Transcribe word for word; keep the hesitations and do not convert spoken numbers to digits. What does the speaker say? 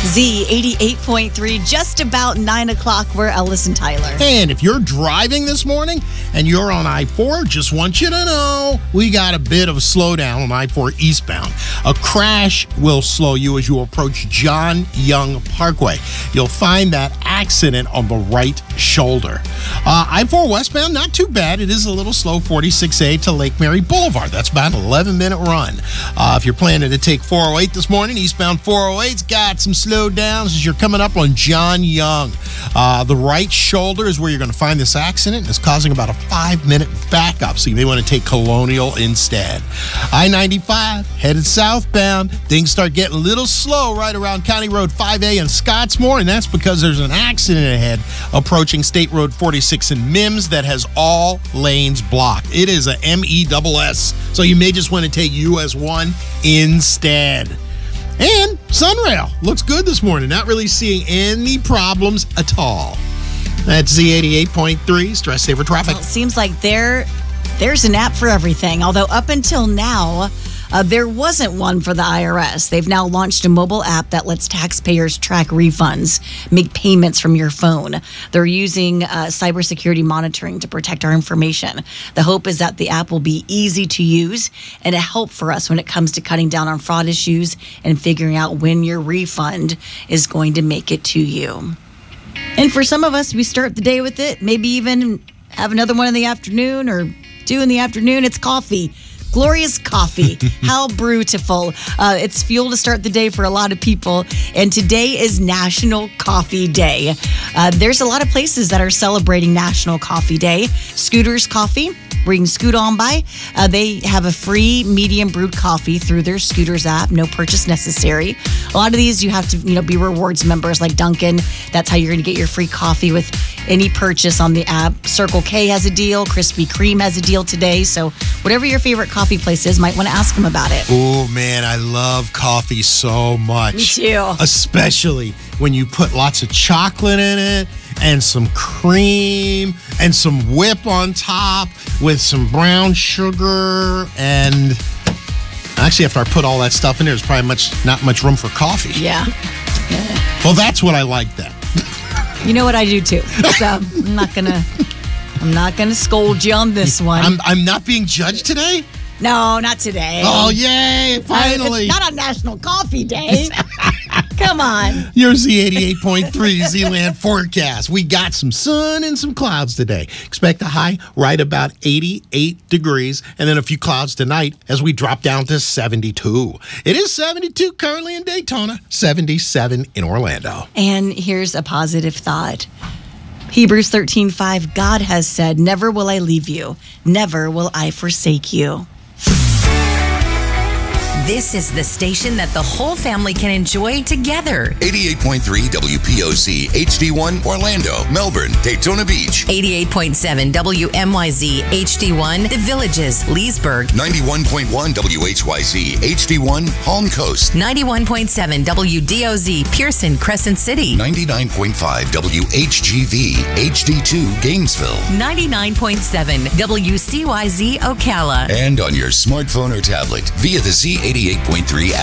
Z eighty-eight point three, just about nine o'clock. We're Ellis and Tyler. And if you're driving this morning and you're on I four, just want you to know we got a bit of a slowdown on I four eastbound. A crash will slow you as you approach John Young Parkway. You'll find that accident on the right shoulder. Uh, I four westbound, not too bad. It is a little slow, forty-six A to Lake Mary Boulevard. That's about an eleven minute run. Uh, if you're planning to take four oh eight this morning, eastbound four oh eight's got some slowdowns as you're coming up on John Young. Uh, the right shoulder is where you're going to find this accident. It's causing about a five minute backup, so you may want to take Colonial instead. I ninety-five headed southbound. Things start getting a little slow right around County Road five A in Scottsmore, and that's because there's an accident ahead approaching State Road forty-six in Mims that has all lanes blocked. It is a M E S S, so you may just want to take U S one instead. And Sunrail looks good this morning. Not really seeing any problems at all. That's Z eighty-eight point three, Stress Saver Traffic. Well, it seems like there, there's an app for everything. Although up until now, uh, there wasn't one for the I R S. They've now launched a mobile app that lets taxpayers track refunds, make payments from your phone. They're using uh, cybersecurity monitoring to protect our information. The hope is that the app will be easy to use and a help for us when it comes to cutting down on fraud issues and figuring out when your refund is going to make it to you. And for some of us, we start the day with it, maybe even have another one in the afternoon or two in the afternoon. It's coffee. Glorious coffee. How beautiful. Uh, it's fuel to start the day for a lot of people. And today is National Coffee Day. Uh, there's a lot of places that are celebrating National Coffee Day. Scooters Coffee, where you can scoot on by. Uh, they have a free medium brewed coffee through their Scooters app. No purchase necessary. A lot of these you have to, you know, be rewards members like Dunkin'. That's how you're going to get your free coffee with any purchase on the app. Circle K has a deal. Krispy Kreme has a deal today. So whatever your favorite coffee place is, might want to ask them about it. Oh, man, I love coffee so much. Me too. Especially when you put lots of chocolate in it and some cream and some whip on top with some brown sugar. And actually, after I put all that stuff in there, there's probably much not much room for coffee. Yeah. yeah. Well, that's what I like then. You know what I do too. So I'm not gonna I'm not gonna scold you on this one. I'm I'm not being judged today? No, not today. Oh, yay, finally. It's not on National Coffee Day. Come on. Your Z eighty-eight point three Z-Land forecast. We got some sun and some clouds today. Expect a high right about eighty-eight degrees, and then a few clouds tonight as we drop down to seventy-two. It is seventy-two currently in Daytona, seventy-seven in Orlando. And here's a positive thought. Hebrews thirteen five, God has said, never will I leave you, never will I forsake you. This is the station that the whole family can enjoy together. eighty-eight point three W P O C, H D one, Orlando, Melbourne, Daytona Beach. eighty-eight point seven W M Y Z, H D one, The Villages, Leesburg. ninety-one point one W H Y Z, H D one, Palm Coast. ninety-one point seven W D O Z, Pearson, Crescent City. ninety-nine point five W H G V, H D two, Gainesville. ninety-nine point seven W C Y Z, Ocala. And on your smartphone or tablet via the Z eighty-eight point three app.